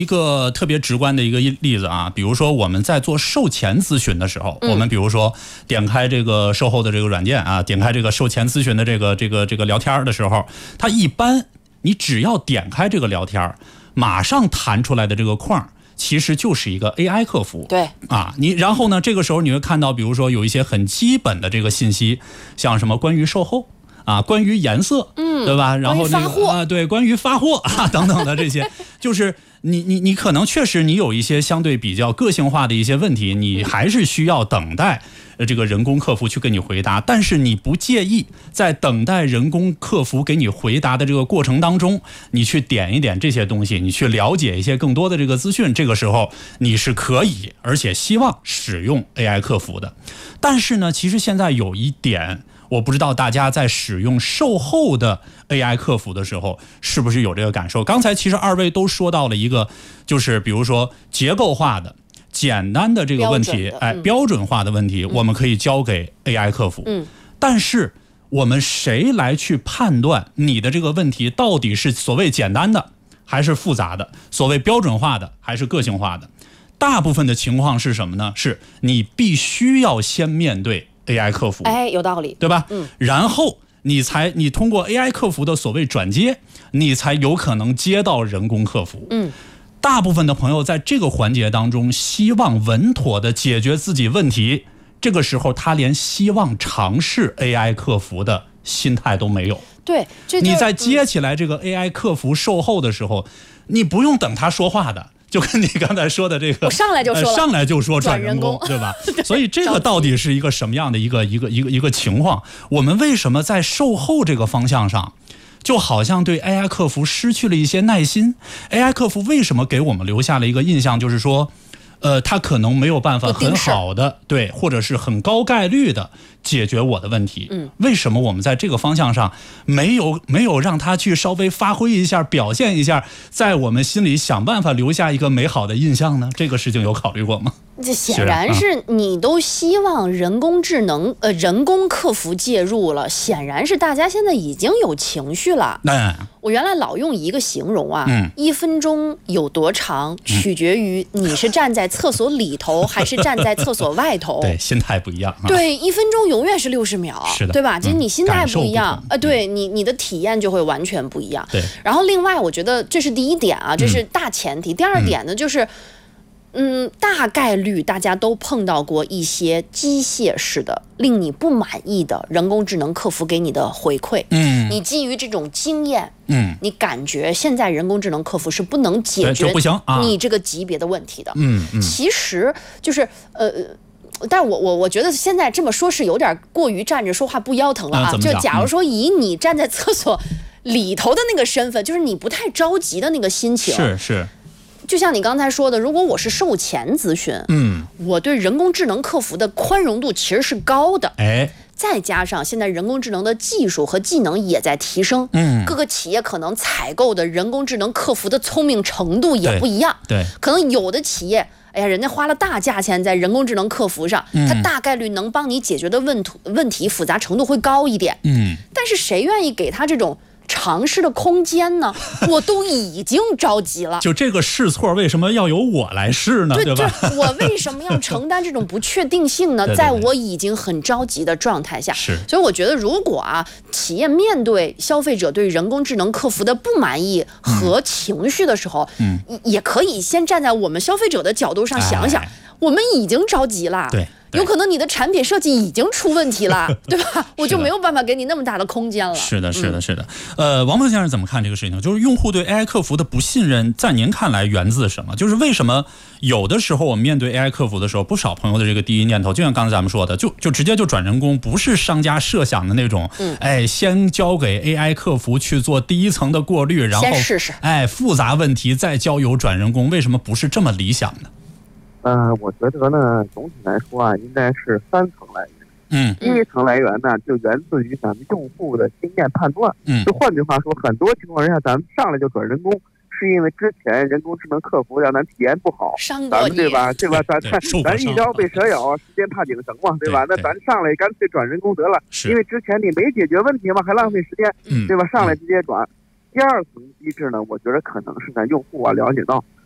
一个特别直观的一个例子啊，比如说我们在做售前咨询的时候，我们比如说点开这个售后的这个软件啊，点开这个售前咨询的这个聊天的时候，它一般你只要点开这个聊天，马上弹出来的这个框其实就是一个 AI 客服。 对啊，然后呢，这个时候你会看到，比如说有一些很基本的这个信息，像什么关于售后啊，关于颜色，对吧？然后关于发货啊，对，关于发货啊等等的这些，就是你可能确实你有一些相对比较个性化的一些问题，你还是需要等待这个人工客服去给你回答，但是你不介意在等待人工客服给你回答的这个过程当中，你去点一点这些东西，你去了解一些更多的这个资讯，这个时候你是可以而且希望使用 AI 客服的。但是呢，其实现在有一点，我不知道大家在使用售后的 AI 客服的时候是不是有这个感受。刚才其实二位都说到了一个，就是比如说结构化的简单的这个问题，标准化的问题，我们可以交给 AI 客服。但是我们谁来去判断你的这个问题到底是所谓简单的还是复杂的，所谓标准化的还是个性化的？大部分的情况是什么呢？是你必须要先面对 AI 客服， 有道理， 对吧？然后你通过 AI 客服的所谓转接，你才有可能接到人工客服。大部分的朋友在这个环节当中，希望稳妥的解决自己问题，这个时候他连希望尝试 AI 客服的心态都没有。 对， 你在接起来这个 AI 客服售后的时候，你不用等他说话的。就跟你刚才说的这个， 我上来就说转人工，对吧？所以这个到底是一个什么样的一个情况？我们为什么在售后这个方向上，就好像对 AI 客服失去了一些耐心？ AI 客服为什么给我们留下了一个印象，就是说他可能没有办法很好的对，或者是很高概率的解决我的问题。为什么我们在这个方向上没有让他去稍微发挥一下，表现一下，在我们心里想办法留下一个美好的印象呢？这个事情有考虑过吗？ 这显然是你都希望人工智能人工客服介入了，显然是大家现在已经有情绪了。我原来老用一个形容啊，1分钟有多长，取决于你是站在厕所里头还是站在厕所外头。 对，心态不一样。 对，1分钟永远是60秒， 是的， 对吧？就是你心态不一样，对你的体验就会完全不一样。 对。 然后另外，我觉得这是第一点啊，这是大前提。第二点呢，就是。大概率大家都碰到过一些机械式的令你不满意的人工智能客服给你的回馈。你基于这种经验，你感觉现在人工智能客服是不能解决你这个级别的问题的。其实就是但我觉得现在这么说是有点过于站着说话不腰疼了啊。就假如说以你站在厕所里头的那个身份，就是你不太着急的那个心情， 是。 就像你刚才说的，如果我是售前咨询，我对人工智能客服的宽容度其实是高的。再加上现在人工智能的技术和技能也在提升，各个企业可能采购的人工智能客服的聪明程度也不一样。 对， 可能有的企业，人家花了大价钱在人工智能客服上，它大概率能帮你解决的问题复杂程度会高一点。但是谁愿意给他这种尝试的空间呢？我都已经着急了。 就这个试错为什么要由我来试呢？对吧？ 我为什么要承担这种不确定性呢？在我已经很着急的状态下，所以我觉得如果企业面对消费者对人工智能客服的不满意和情绪的时候，也可以先站在我们消费者的角度上想想，我们已经着急了。 对。 有可能你的产品设计已经出问题了，对吧？我就没有办法给你那么大的空间了。是的。 王鹏先生怎么看这个事情？就是用户对 AI 客服的不信任，在您看来源自什么？就是为什么有的时候我们面对 AI 客服的时候，不少朋友的这个第一念头，就像刚才咱们说的，就直接就转人工，不是商家设想的那种，先交给 AI 客服去做第一层的过滤，然后先试试， 复杂问题再交由转人工，为什么不是这么理想的？ 我觉得呢，总体来说应该是3层来源。第一层来源呢，就源自于咱们用户的经验判断。就换句话说，很多情况下，咱们上来就转人工，是因为之前人工智能客服让咱体验不好，咱们对吧？咱一朝被蛇咬，时间怕井绳嘛，对吧？那咱上来干脆转人工得了，因为之前你没解决问题嘛，还浪费时间，对吧？上来直接转。第二层机制呢，我觉得可能是咱用户了解到